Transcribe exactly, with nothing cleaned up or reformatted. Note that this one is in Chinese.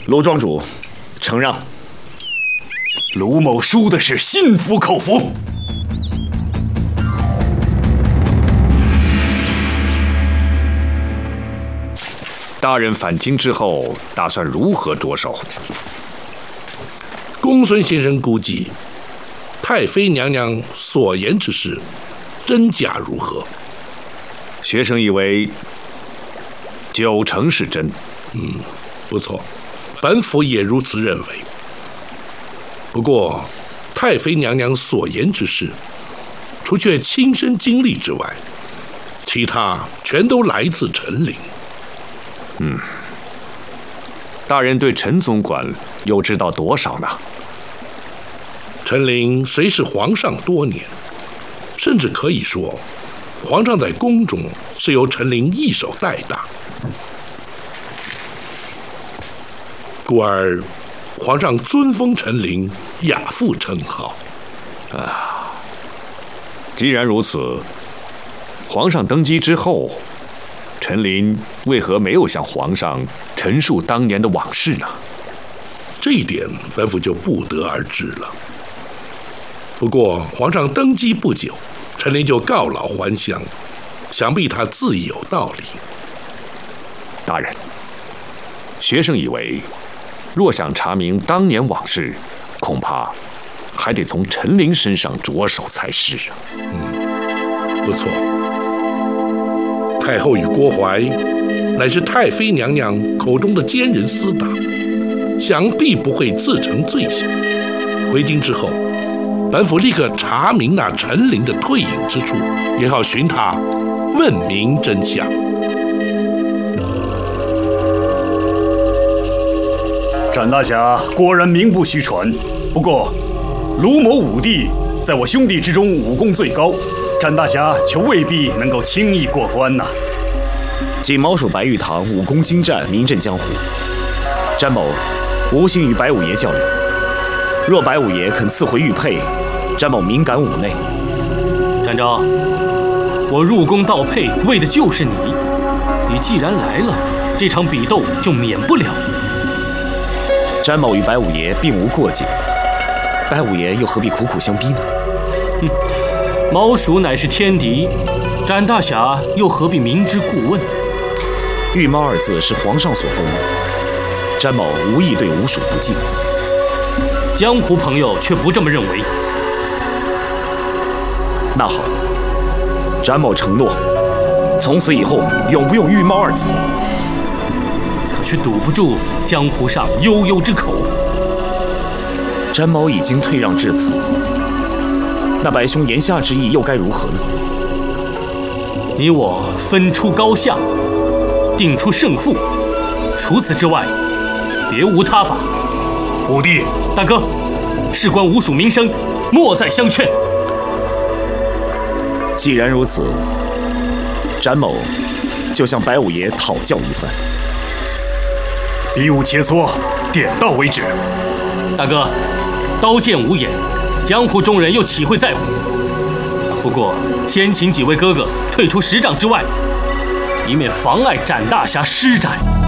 卢庄主，承让。 卢某输的是心服口服。大人返京之后，打算如何着手？ 公孙先生估计，太妃娘娘所言之事，真假如何？ 学生以为九成是真。 嗯，不错，本府也如此认为。不过，太妃娘娘所言之事，除却亲身经历之外，其他全都来自陈琳。 嗯，大人对陈总管又知道多少呢？ 陈琳虽是皇上多年，甚至可以说，皇上在宫中是由陈琳一手带大。故而，皇上尊封陈琳亚父称号。 啊，既然如此，皇上登基之后，陈琳为何没有向皇上陈述当年的往事呢？ 这一点本府就不得而知了。不过，皇上登基不久，陈琳就告老还乡，想必他自有道理。 大人，学生以为，若想查明当年往事，恐怕还得从陈琳身上着手才是啊。 嗯，不错。太后与郭槐，乃是太妃娘娘口中的奸人厮打，想必不会自成罪行。回京之后，本府立刻查明那陈琳的退隐之处，也好寻他问明真相。 展大侠果然名不虚传，不过卢某武帝在我兄弟之中武功最高，展大侠却未必能够轻易过关呐。 锦毛鼠白玉堂武功精湛，名震江湖。詹某无心与白五爷较量，若白五爷肯赐回玉佩，詹某敏感五内。 展昭，我入宫盗佩为的就是你，你既然来了，这场比斗就免不了。 詹某与白五爷并无过节，白五爷又何必苦苦相逼呢？ 哼，毛鼠乃是天敌，展大侠又何必明知故问？ 玉猫二字是皇上所封的，詹某无意对吴蜀不敬。 江湖朋友却不这么认为。 那好，詹某承诺，从此以后永不用玉猫二字。 可却堵不住江湖上悠悠之口。 詹某已经退让至此，那白兄言下之意又该如何呢？ 你我分出高下，定出胜负，除此之外，别无他法。 五弟， 大哥，事关吴蜀名声，莫再相劝。 既然如此，詹某就向白五爷讨教一番。 比武切磋，点到为止。 大哥，刀剑无眼，江湖中人又岂会在乎？不过，先请几位哥哥退出十丈之外，以免妨碍展大侠施展。